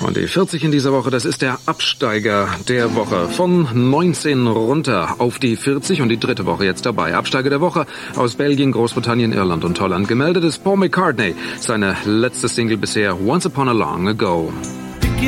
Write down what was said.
Und die 40 in dieser Woche, das ist der Absteiger der Woche. Von 19 runter auf die 40 und die dritte Woche jetzt dabei. Absteiger der Woche aus Belgien, Großbritannien, Irland und Holland. Gemeldet ist Paul McCartney. Seine letzte Single bisher, Once Upon a Long Ago.